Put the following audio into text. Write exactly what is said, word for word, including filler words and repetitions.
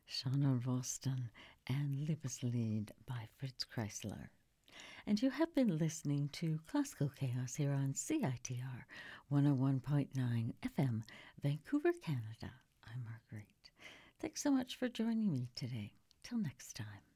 Shauna Ralston and Liebeslied by Fritz Kreisler. And you have been listening to Classical Chaos here on C I T R one oh one point nine F M, Vancouver, Canada. I'm Marguerite. Thanks so much for joining me today. Till next time.